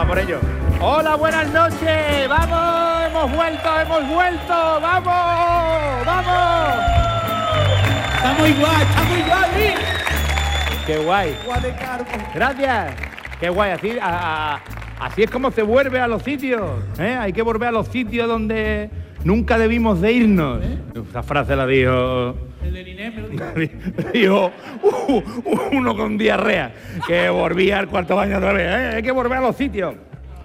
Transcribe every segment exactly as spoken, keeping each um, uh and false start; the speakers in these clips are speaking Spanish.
a por ello. Hola, buenas noches. Vamos, hemos vuelto, hemos vuelto. Vamos, vamos. Está muy guay, está muy guay, mira. Qué guay. Guay de cargo. Gracias. Qué guay. Así, a, a, así es como se vuelve a los sitios. ¿eh? Hay que volver a los sitios donde nunca debimos de irnos. ¿Eh? Esa frase la dijo... El de Inés me lo dijo. Dijo uh, uno con diarrea, que volvía al cuarto baño otra vez. ¿eh? Hay que volver a los sitios.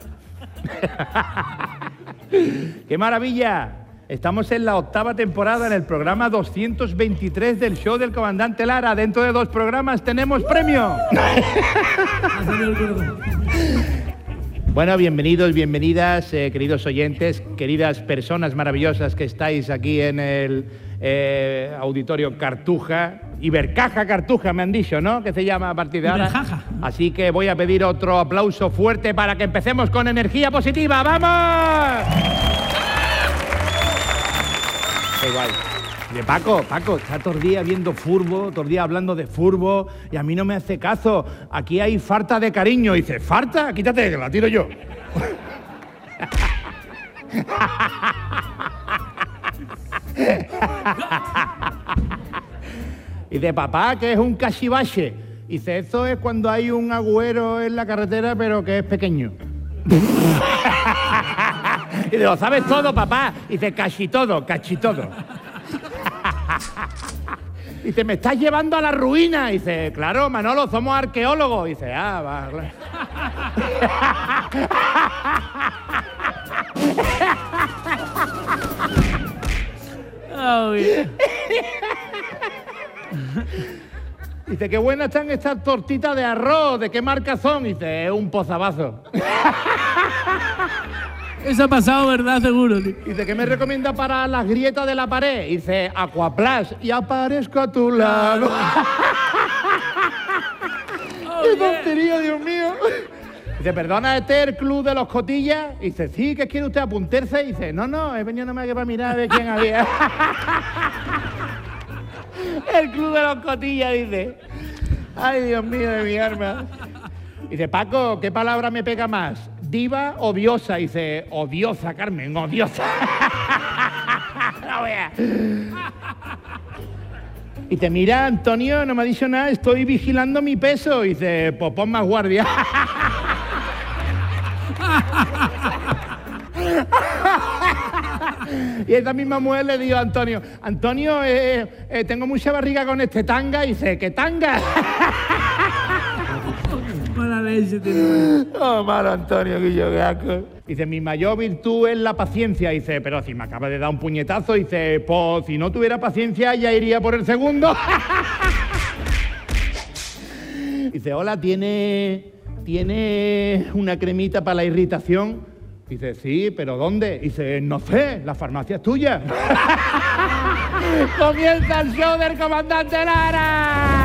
¡Qué maravilla! Estamos en la octava temporada, en el programa doscientos veintitrés del show del Comandante Lara. Dentro de dos programas tenemos premio. Bueno, bienvenidos, bienvenidas, eh, queridos oyentes, queridas personas maravillosas que estáis aquí en el eh, auditorio Cartuja, Ibercaja Cartuja me han dicho, ¿no? Que se llama a partir de ahora. Ibercaja. Así que voy a pedir otro aplauso fuerte para que empecemos con energía positiva. ¡Vamos! Qué guay. De Paco, Paco, está todo el día viendo furbo, todo el día hablando de furbo y a mí no me hace caso. Aquí hay falta de cariño. Y dice, ¿falta? Quítate, que la tiro yo. Y dice, papá, que es un cachivache. Y dice, eso es cuando hay un agüero en la carretera, pero que es pequeño. Y dice, lo sabes todo, papá. Y dice, cachi todo, cachi todo. Dice, me estás llevando a la ruina. Dice, claro, Manolo, somos arqueólogos. Dice, ah, va, claro. Oh, yeah. Dice, qué buenas están estas tortitas de arroz. ¿De qué marca son? Dice, es un pozabazo. Eso ha pasado, ¿verdad? Seguro, tío. Dice, ¿qué me recomienda para las grietas de la pared? Dice, Aquaplash. Y aparezco a tu lado. Oh, ¡Qué yeah. tontería, Dios mío! Dice, ¿perdona, este es el club de los cotillas? Dice, sí, ¿qué quiere usted apuntarse? Dice, no, no, he venido nomás que para mirar a ver quién había. El club de los cotillas, dice. Ay, Dios mío de mi alma. Dice, Paco, ¿qué palabra me pega más? ¿Diva o diosa? Dice, odiosa, Carmen, odiosa. No veas. Y te mira, Antonio, no me ha dicho nada, estoy vigilando mi peso. Y dice, pues pon más guardia. Y esta misma mujer le dijo a Antonio, Antonio, eh, eh, tengo mucha barriga con este tanga. Y dice, ¿qué tanga? Mala leche, tío. Oh, malo, Antonio, que yo, qué asco. Dice, mi mayor virtud es la paciencia. Dice, pero si me acaba de dar un puñetazo. Dice, pues si no tuviera paciencia ya iría por el segundo. Dice, hola, ¿tiene, ¿tiene una cremita para la irritación? Dice, sí, ¿pero dónde? Dice, no sé, la farmacia es tuya. Comienza el show del Comandante Lara.